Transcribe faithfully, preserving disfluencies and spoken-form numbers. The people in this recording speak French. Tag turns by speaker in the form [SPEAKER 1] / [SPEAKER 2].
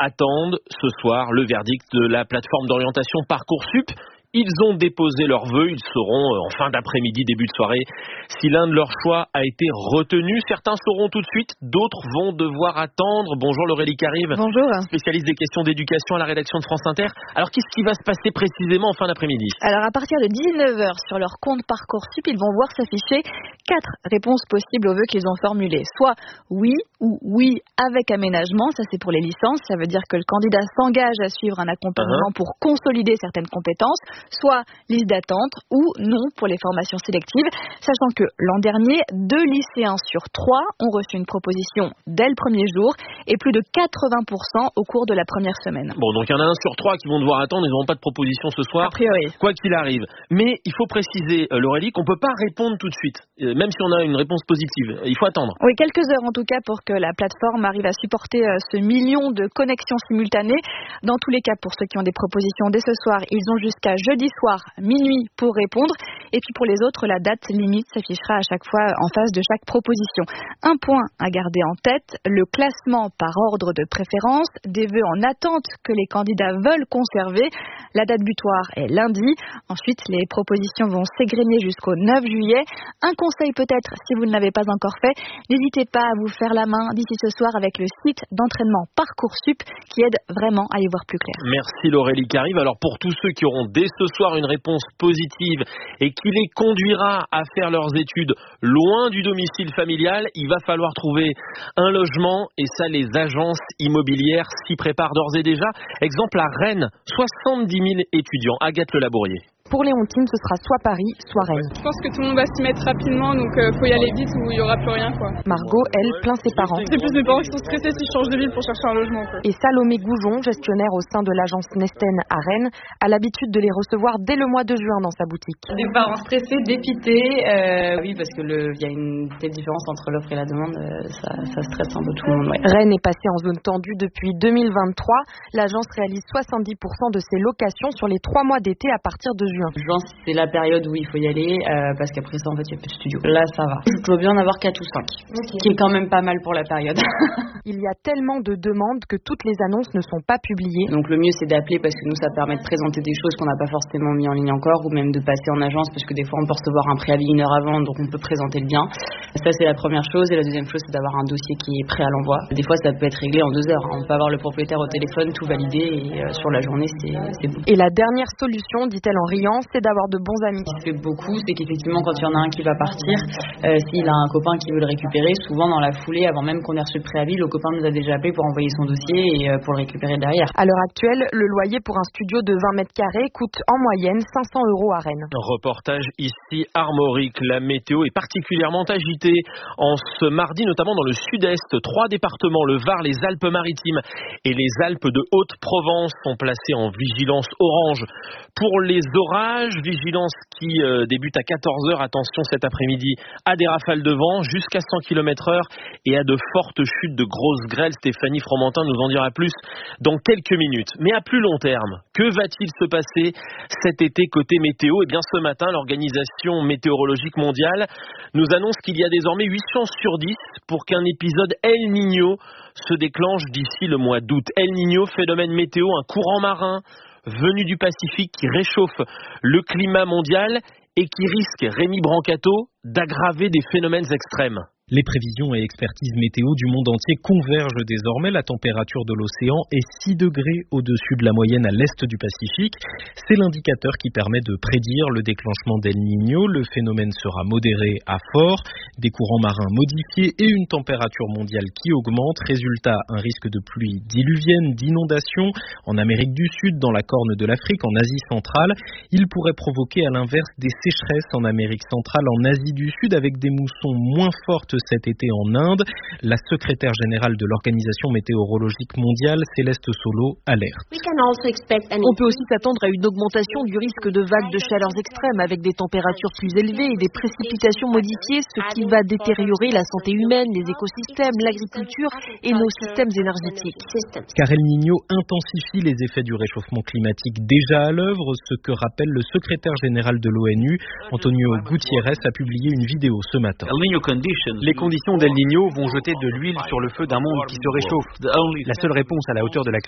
[SPEAKER 1] attendent ce soir le verdict de la plateforme d'orientation Parcoursup. Ils ont déposé leurs vœux, ils sauront en fin d'après-midi, début de soirée, si l'un de leurs choix a été retenu. Certains sauront tout de suite, d'autres vont devoir attendre. Bonjour Laurélie Carive.
[SPEAKER 2] Bonjour.
[SPEAKER 1] Spécialiste des questions d'éducation à la rédaction de France Inter. Alors qu'est-ce qui va se passer précisément en fin d'après-midi ?
[SPEAKER 2] Alors à partir de dix-neuf heures sur leur compte Parcoursup, ils vont voir s'afficher quatre réponses possibles aux vœux qu'ils ont formulés. Soit oui ou oui avec aménagement, ça c'est pour les licences, ça veut dire que le candidat s'engage à suivre un accompagnement uh-huh. pour consolider certaines compétences. Soit liste d'attente ou non pour les formations sélectives, sachant que l'an dernier, deux lycéens sur trois ont reçu une proposition dès le premier jour et plus de quatre-vingts pour cent au cours de la première semaine.
[SPEAKER 1] Bon, donc il y en a un sur trois qui vont devoir attendre, ils n'auront pas de proposition ce soir,
[SPEAKER 2] a priori.
[SPEAKER 1] Quoi qu'il arrive. Mais il faut préciser, euh, Laurélie, qu'on ne peut pas répondre tout de suite, euh, même si on a une réponse positive. Il faut attendre.
[SPEAKER 2] Oui, quelques heures en tout cas pour que la plateforme arrive à supporter euh, ce million de connexions simultanées. Dans tous les cas, pour ceux qui ont des propositions dès ce soir, ils ont jusqu'à jeudi soir, minuit, pour répondre. Et puis pour les autres, la date limite s'affichera à chaque fois en face de chaque proposition. Un point à garder en tête, le classement par ordre de préférence, des vœux en attente que les candidats veulent conserver. La date butoir est lundi. Ensuite, les propositions vont s'égrener jusqu'au neuf juillet. Un conseil peut-être, si vous ne l'avez pas encore fait, n'hésitez pas à vous faire la main d'ici ce soir avec le site d'entraînement Parcoursup qui aide vraiment à y voir plus clair.
[SPEAKER 1] Merci Laurélie Carive. Alors pour tous ceux qui auront dès ce soir une réponse positive et qui les conduira à faire leurs études loin du domicile familial, il va falloir trouver un logement et ça les agences immobilières s'y préparent d'ores et déjà. Exemple à Rennes, soixante-dix mille étudiants. Agathe Le Labourier.
[SPEAKER 3] Pour Léontine, ce sera soit Paris, soit Rennes.
[SPEAKER 4] Je pense que tout le monde va s'y mettre rapidement, donc il euh, faut y aller vite ou il n'y aura plus rien, quoi.
[SPEAKER 3] Margot, elle, plaint ses parents.
[SPEAKER 4] C'est plus mes parents qui sont stressés s'ils changent de ville pour chercher un logement, quoi.
[SPEAKER 3] Et Salomé Goujon, gestionnaire au sein de l'agence Nesten à Rennes, a l'habitude de les recevoir dès le mois de juin dans sa boutique.
[SPEAKER 5] Des parents stressés, dépités, euh, oui, parce que le, il y a une telle différence entre l'offre et la demande, euh, ça, ça stresse un peu tout le monde. Ouais.
[SPEAKER 3] Rennes est passée en zone tendue depuis deux mille vingt-trois. L'agence réalise soixante-dix pour cent de ses locations sur les trois mois d'été à partir de juin.
[SPEAKER 5] Juin, c'est la période où il faut y aller, euh, parce qu'après ça, en fait, il n'y a plus de studio. Là, ça va. Je dois bien en avoir quatre ou cinq, okay. Ce qui est quand même pas mal pour la période.
[SPEAKER 3] Il y a tellement de demandes que toutes les annonces ne sont pas publiées.
[SPEAKER 5] Donc le mieux, c'est d'appeler parce que nous, ça permet de présenter des choses qu'on n'a pas forcément mis en ligne encore, ou même de passer en agence parce que des fois, on peut recevoir un préavis une heure avant, donc on peut présenter le bien. Ça, c'est la première chose. Et la deuxième chose, c'est d'avoir un dossier qui est prêt à l'envoi. Des fois, ça peut être réglé en deux heures. On peut avoir le propriétaire au téléphone, tout validé, et euh, sur la journée, c'est, c'est bon.
[SPEAKER 3] Et la dernière solution, dit-elle en riant, c'est d'avoir de bons amis.
[SPEAKER 5] Ce qui fait beaucoup, c'est qu'effectivement, quand il y en a un qui va partir, euh, s'il a un copain qui veut le récupérer, souvent dans la foulée, avant même qu'on ait reçu le préavis, le copain nous a déjà appelé pour envoyer son dossier et euh, pour le récupérer derrière.
[SPEAKER 3] À l'heure actuelle, le loyer pour un studio de vingt mètres carrés coûte en moyenne cinq cents euros à Rennes.
[SPEAKER 1] Reportage ici Armorique. La météo est particulièrement agitée en ce mardi, notamment dans le sud-est. Trois départements, le Var, les Alpes-Maritimes et les Alpes de Haute-Provence sont placés en vigilance orange pour les orages. Vigilance qui euh, débute à quatorze heures. Attention cet après-midi à des rafales de vent jusqu'à cent kilomètres heure et à de fortes chutes de grosses grêles. Stéphanie Fromentin nous en dira plus dans quelques minutes. Mais à plus long terme, que va-t-il se passer cet été côté météo ? Eh bien ce matin, l'Organisation météorologique mondiale nous annonce qu'il y a désormais huit chances sur dix pour qu'un épisode El Niño se déclenche d'ici le mois d'août. El Niño, phénomène météo, un courant marin venu du Pacifique qui réchauffe le climat mondial et qui risque, Rémi Brancato, d'aggraver des phénomènes extrêmes.
[SPEAKER 6] Les prévisions et expertises météo du monde entier convergent désormais. La température de l'océan est six degrés au-dessus de la moyenne à l'est du Pacifique. C'est l'indicateur qui permet de prédire le déclenchement d'El Niño. Le phénomène sera modéré à fort, des courants marins modifiés et une température mondiale qui augmente. Résultat, un risque de pluie diluvienne, d'inondation en Amérique du Sud, dans la Corne de l'Afrique, en Asie centrale. Il pourrait provoquer à l'inverse des sécheresses en Amérique centrale, en Asie du Sud, avec des moussons moins fortes cet été en Inde. La secrétaire générale de l'Organisation météorologique mondiale, Céleste Solo, alerte.
[SPEAKER 7] On peut aussi s'attendre à une augmentation du risque de vagues de chaleur extrêmes avec des températures plus élevées et des précipitations modifiées, ce qui va détériorer la santé humaine, les écosystèmes, l'agriculture et nos systèmes énergétiques.
[SPEAKER 6] Car El Niño intensifie les effets du réchauffement climatique déjà à l'œuvre, ce que rappelle le secrétaire général de l'ONU, Antonio Gutiérrez, a publié une vidéo ce matin.
[SPEAKER 8] Les conditions d'El Niño vont jeter de l'huile sur le feu d'un monde qui se réchauffe. La seule réponse à la hauteur de la